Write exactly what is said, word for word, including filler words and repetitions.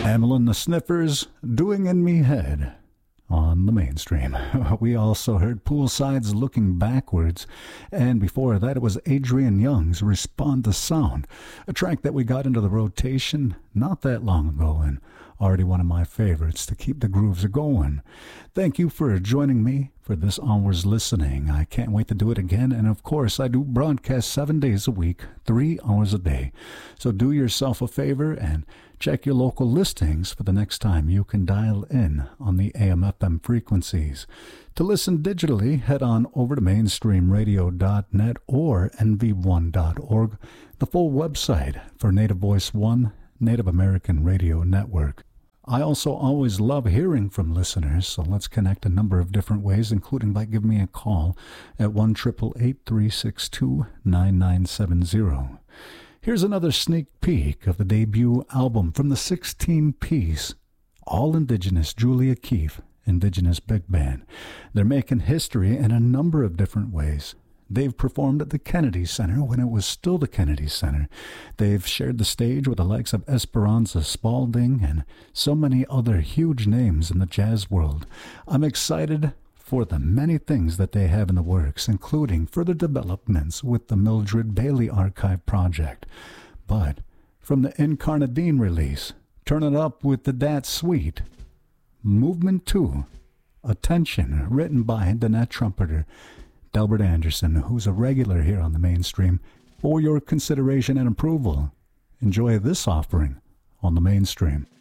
Hamelin the Sniffers, Doing in Me Head on the Mainstream. We also heard Poolside's Looking Backwards, and before that it was Adrian Young's Respond to Sound, a track that we got into the rotation not that long ago and already one of my favorites to keep the grooves going. Thank you for joining me for this hour's listening. I can't wait to do it again, and of course I do broadcast seven days a week, three hours a day. So do yourself a favor and check your local listings for the next time you can dial in on the A M F M frequencies. To listen digitally, head on over to mainstream radio dot net or N V one dot org, the full website for Native Voice One, Native American Radio Network. I also always love hearing from listeners, so let's connect a number of different ways, including by giving me a call at one eight eight eight, three six two, nine nine seven zero. Here's another sneak peek of the debut album from the sixteen-piece, all-indigenous Julia Keefe Indigenous Big Band. They're making history in a number of different ways. They've performed at the Kennedy Center when it was still the Kennedy Center. They've shared the stage with the likes of Esperanza Spalding and so many other huge names in the jazz world. I'm excited for the many things that they have in the works, including further developments with the Mildred Bailey Archive Project. But from the Incarnadine release, Turn It Up with the Dat Suite, Movement two, Attention, written by Danette trumpeter Delbert Anderson, who's a regular here on the Mainstream, for your consideration and approval. Enjoy this offering on the Mainstream.